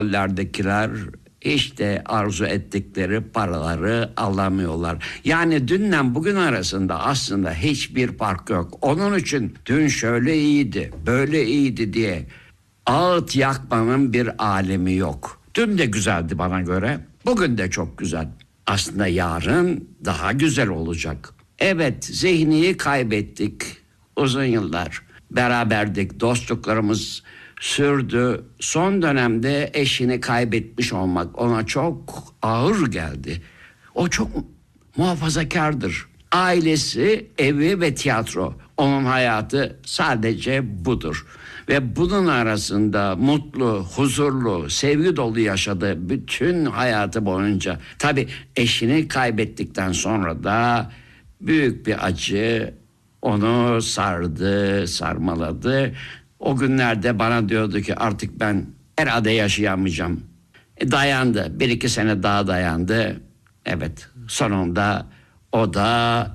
Lerdekiler işte arzu ettikleri paraları alamıyorlar. Yani dünle bugün arasında aslında hiçbir fark yok. Onun için dün şöyle iyiydi, böyle iyiydi diye ağıt yakmanın bir alemi yok. Dün de güzeldi bana göre, bugün de çok güzel. Aslında yarın daha güzel olacak. Evet, zihniyi kaybettik uzun yıllar. Beraberdik, dostluklarımız sürdü. Son dönemde eşini kaybetmiş olmak ona çok ağır geldi. O çok muhafazakardır. Ailesi, evi ve tiyatro. Onun hayatı sadece budur. Ve bunun arasında mutlu, huzurlu, sevgi dolu yaşadığı bütün hayatı boyunca. Tabii eşini kaybettikten sonra da büyük bir acı onu sardı, sarmaladı. O günlerde bana diyordu ki artık ben herhalde yaşayamayacağım. Dayandı. 1-2 sene daha dayandı. Evet, sonunda o da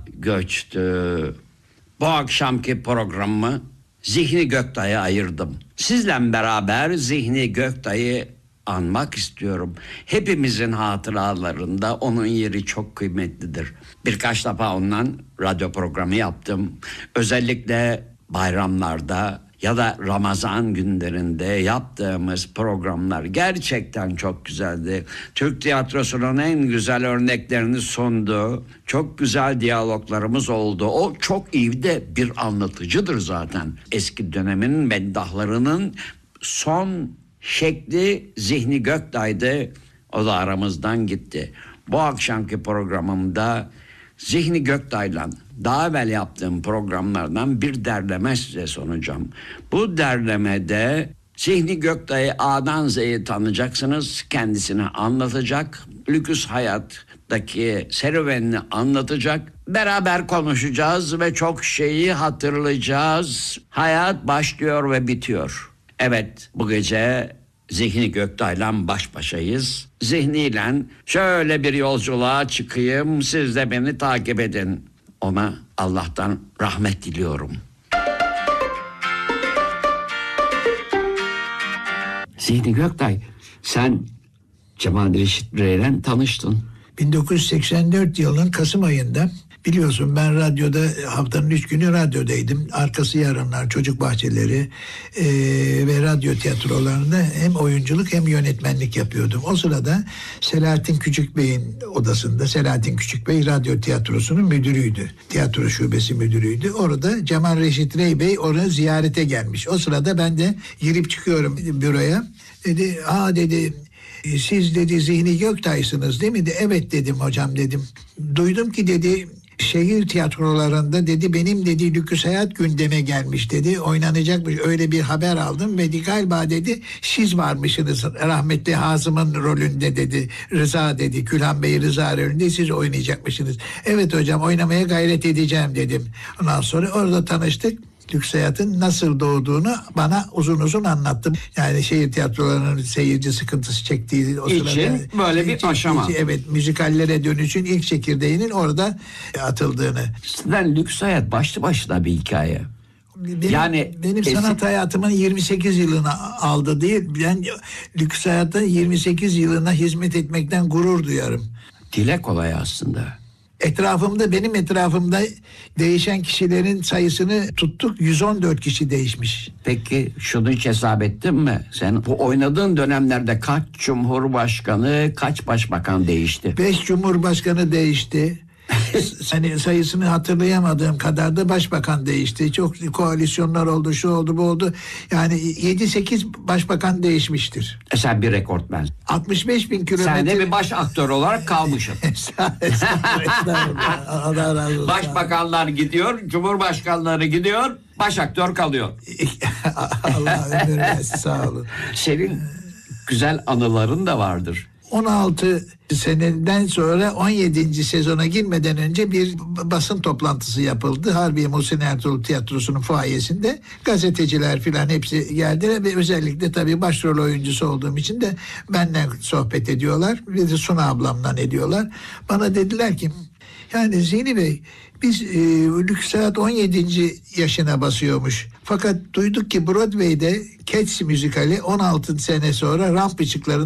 göçtü. Bu akşamki programımı Zihni Göktay'a ayırdım. Sizle beraber Zihni Göktay'ı anmak istiyorum. Hepimizin hatıralarında onun yeri çok kıymetlidir. Birkaç defa ondan radyo programı yaptım. Özellikle bayramlarda ya da Ramazan günlerinde yaptığımız programlar gerçekten çok güzeldi. Türk tiyatrosunun en güzel örneklerini sundu. Çok güzel diyaloglarımız oldu. O çok iyi de bir anlatıcıdır zaten. Eski dönemin meddahlarının son şekli Zihni Göktay'dı. O da aramızdan gitti. Bu akşamki programımda Zihni Göktay'la daha evvel yaptığım programlardan bir derleme size sunacağım. Bu derlemede Zihni Göktay'ı A'dan Z'ye tanıyacaksınız. Kendisini anlatacak. Lüküs hayattaki serüvenini anlatacak. Beraber konuşacağız ve çok şeyi hatırlayacağız. Hayat başlıyor ve bitiyor. Evet, bu gece Zihni Göktay'la baş başayız. Zihniyle şöyle bir yolculuğa çıkayım, siz de beni takip edin. Ona Allah'tan rahmet diliyorum. Zihni Göktay, sen Cemal Reşit Rey'le tanıştın. 1984 yılının Kasım ayında, biliyorsun ben radyoda haftanın 3 günü radyodaydım. Arkası yarınlar, çocuk bahçeleri ve radyo tiyatrolarında hem oyunculuk hem yönetmenlik yapıyordum. O sırada Selahattin Küçükbey'in odasında, Selahattin Küçükbey radyo tiyatrosunun müdürüydü. Tiyatro şubesi müdürüydü. Orada Cemal Reşit Rey Bey oraya ziyarete gelmiş. O sırada ben de girip çıkıyorum büroya. Dedi, dedi, siz dedi Zihni Göktay'sınız değil mi? Evet dedim hocam dedim. Duydum ki dedi şehir tiyatrolarında dedi benim dedi Lüküs Hayat gündeme gelmiş dedi. Oynanacakmış, öyle bir haber aldım ve galiba dedi siz varmışsınız rahmetli Hazım'ın rolünde dedi. Rıza dedi, Külhan Bey Rıza rolünde siz oynayacakmışsınız. Evet hocam, oynamaya gayret edeceğim dedim. Ondan sonra orada tanıştık. Lüks hayatın nasıl doğduğunu bana uzun uzun anlattım. Yani şehir tiyatrolarının seyirci sıkıntısı çektiği o sırada. İçin böyle bir aşama. Evet, müzikallere dönüşün ilk çekirdeğinin orada atıldığını. Sizden Lüks Hayat başlı başına bir hikaye. Benim sanat hayatımın 28 yılını aldı değil. Ben Lüks Hayat'ın 28 yılına hizmet etmekten gurur duyarım. Dile kolay aslında. Benim etrafımda değişen kişilerin sayısını tuttuk, 114 kişi değişmiş. Peki şunu hiç hesap ettin mi? Sen bu oynadığın dönemlerde kaç cumhurbaşkanı, kaç başbakan değişti? 5 cumhurbaşkanı değişti. Hani sayısını hatırlayamadığım kadar da başbakan değişti. Çok koalisyonlar oldu, şu oldu, bu oldu. Yani 7-8 başbakan değişmiştir. Sen bir rekortmen. 65 bin kilometre. Sen de bir baş aktör olarak kalmışsın. Allah razı olsun. Başbakanlar gidiyor, cumhurbaşkanları gidiyor, baş aktör kalıyor. Allah ömür versin, sağ olun. Senin güzel anıların da vardır. 16 seneden sonra 17. sezona girmeden önce bir basın toplantısı yapıldı. Harbiye Muhsin Ertuğrul Tiyatrosu'nun fuayesinde gazeteciler filan hepsi geldiler ve özellikle tabii başrol oyuncusu olduğum için de benden sohbet ediyorlar. Bir de Suna ablamdan ediyorlar. Bana dediler ki Yani Zihni Bey, biz Lüks Saat 17. yaşına basıyormuş. Fakat duyduk ki Broadway'de Cats müzikali 16 sene sonra Ramp Işıkları